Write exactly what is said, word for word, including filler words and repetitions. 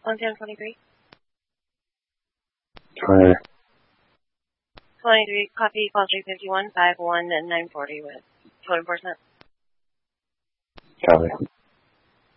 one ten twenty-three. twenty. twenty-three, copy, call three fifty-one, five one nine forty with code enforcement. Copy.